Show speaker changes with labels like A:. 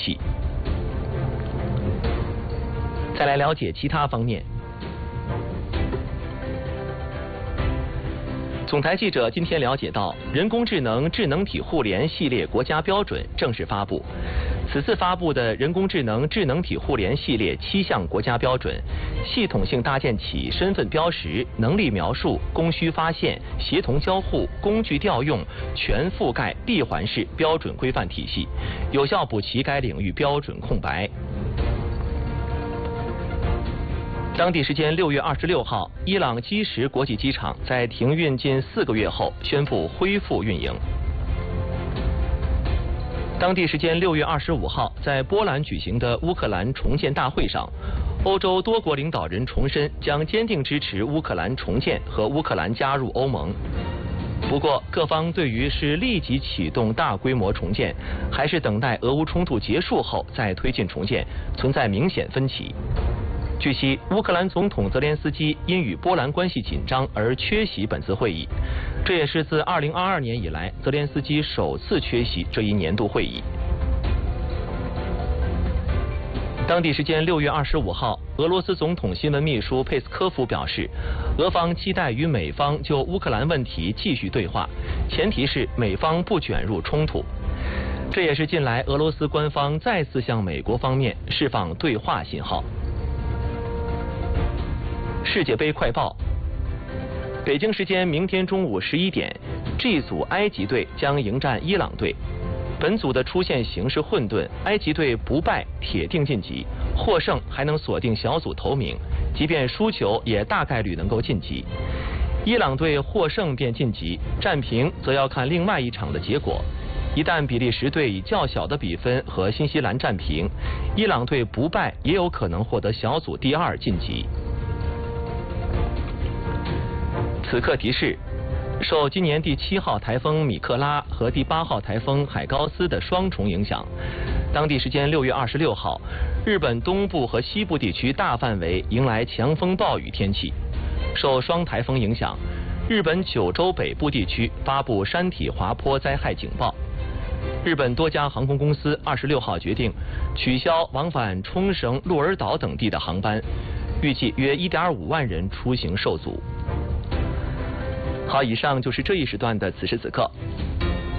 A: 系。再来了解其他方面。总台记者今天了解到，人工智能智能体互联系列国家标准正式发布。此次发布的人工智能智能体互联系列7项国家标准，系统性搭建起身份标识、能力描述、供需发现、协同交互、工具调用全覆盖闭环式标准规范体系，有效补齐该领域标准空白。当地时间6月26号，伊朗基什国际机场在停运近4个月后宣布恢复运营。当地时间6月25号，在波兰举行的乌克兰重建大会上，欧洲多国领导人重申将坚定支持乌克兰重建和乌克兰加入欧盟。不过，各方对于是立即启动大规模重建，还是等待俄乌冲突结束后再推进重建，存在明显分歧。据悉，乌克兰总统泽连斯基因与波兰关系紧张而缺席本次会议，这也是自2022年以来泽连斯基首次缺席这一年度会议。当地时间6月25号，俄罗斯总统新闻秘书佩斯科夫表示，俄方期待与美方就乌克兰问题继续对话，前提是美方不卷入冲突。这也是近来俄罗斯官方再次向美国方面释放对话信号。世界杯快报：北京时间明天中午11点 ，G 组埃及队将迎战伊朗队。本组的出线形势混沌，埃及队不败铁定晋级，获胜还能锁定小组头名，即便输球也大概率能够晋级。伊朗队获胜便晋级，战平则要看另外一场的结果。一旦比利时队以较小的比分和新西兰战平，伊朗队不败也有可能获得小组第2晋级。此刻提示：受今年第7号台风米克拉和第8号台风海高斯的双重影响，当地时间6月26号，日本东部和西部地区大范围迎来强风暴雨天气。受双台风影响，日本九州北部地区发布山体滑坡灾害警报。日本多家航空公司26号决定取消往返冲绳、鹿儿岛等地的航班，预计约1.5万人出行受阻。好，以上就是这一时段的此时此刻。